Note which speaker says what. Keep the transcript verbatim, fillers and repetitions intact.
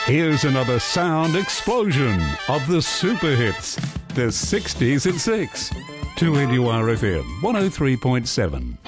Speaker 1: Here's another sound explosion of the super hits. The sixties at six. two N U R F M one oh three point seven.